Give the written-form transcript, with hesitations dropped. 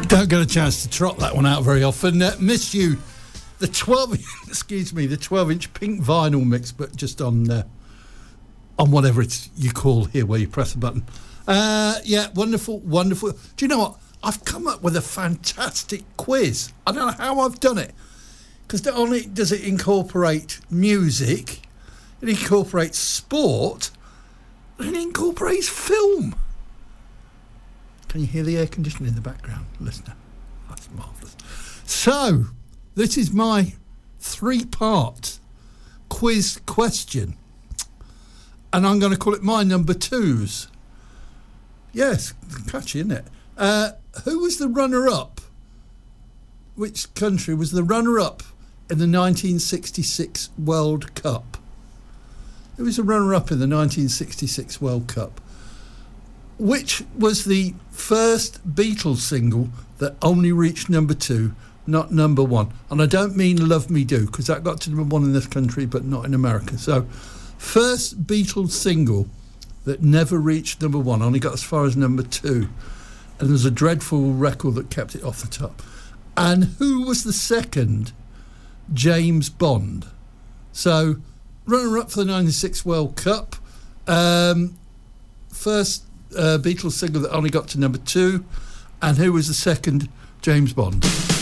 Don't get a chance to trot that one out very often. Miss You, the 12-inch pink vinyl mix, but just on whatever it's you call here, where you press a button. Yeah, wonderful. Do you know what? I've come up with a fantastic quiz. I don't know how I've done it, because not only does it incorporate music, it incorporates sport, and it incorporates film. Can you hear the air conditioning in the background, listener? That's marvellous. So, this is my 3-part quiz question, and I'm going to call it my number twos. Yes, catchy, isn't it? Who was the runner-up? Which country was the runner-up in the 1966 World Cup? Who was the runner-up in the 1966 World Cup? Which was the first Beatles single that only reached number 2, not number 1? And I don't mean Love Me Do, because that got to number 1 in this country, but not in America. So, first Beatles single that never reached number 1, only got as far as number 2. And there's a dreadful record that kept it off the top. And who was the second James Bond? So, runner-up for the 96 World Cup. First Beatles single that only got to number 2. And who was the second James Bond?